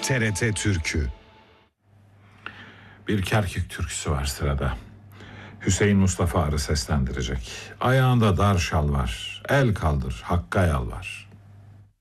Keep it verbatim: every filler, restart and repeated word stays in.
T R T Türkü. Bir Kerkük türküsü var sırada. Hüseyin Mustafa Arı seslendirecek. Ayağında dar şal var, el kaldır, Hakk'a yalvar.